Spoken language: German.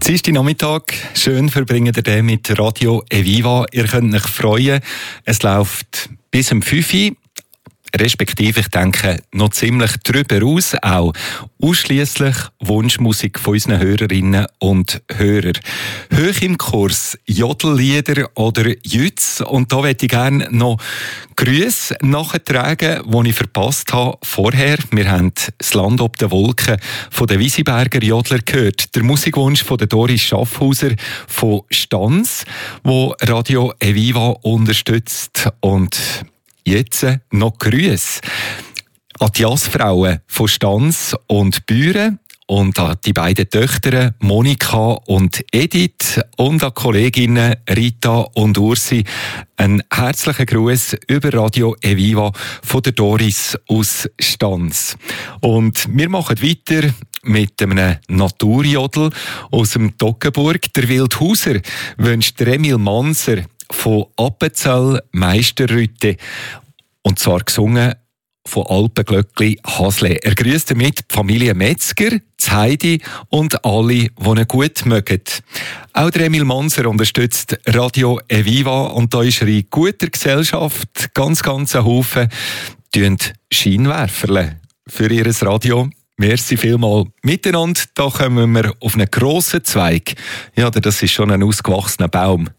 Dienstag Nachmittag, schön verbringen ihr den mit Radio Eviva. Ihr könnt euch freuen, es läuft bis um 5 Uhr. Respektive, ich denke, noch ziemlich drüber aus, auch ausschliesslich Wunschmusik von unseren Hörerinnen und Hörern. Hoch im Kurs Jodellieder oder Jütz. Und da möchte ich gerne noch Grüße nachtragen, die ich verpasst habe vorher. Wir haben das Land ob den Wolken von den Wisiberger Jodler gehört. Der Musikwunsch von der Doris Schaffhauser von Stanz, wo Radio Eviva unterstützt. Und jetzt noch Grüße an die Jazzfrauen von Stanz und Büren und an die beiden Töchter Monika und Edith und an die Kolleginnen Rita und Ursi. Einen herzlichen Gruß über Radio Eviva von der Doris aus Stanz. Und wir machen weiter mit einem Naturjodel aus dem Toggenburg. Der Wildhauser wünscht Emil Manser von Appenzell Meisterrütte. Und zwar gesungen von Alpenglöckli Hasle. Er grüßt damit die Familie Metzger, die Heidi und alle, die ihn gut mögen. Auch der Emil Manser unterstützt Radio Eviva und da ist er in guter Gesellschaft. Ganz ein Haufen Scheinwerferle für ihr Radio. Merci vielmal miteinander. Da kommen wir auf einen grossen Zweig. Ja, das ist schon ein ausgewachsener Baum.